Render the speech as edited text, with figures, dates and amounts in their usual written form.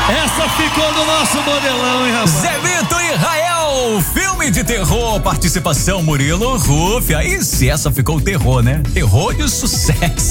Essa ficou do nosso modelão, hein, rapaz? Zé Vitor e Rael, filme de terror, participação Murilo Ruff. Aí se essa ficou terror, né? Terror de sucesso.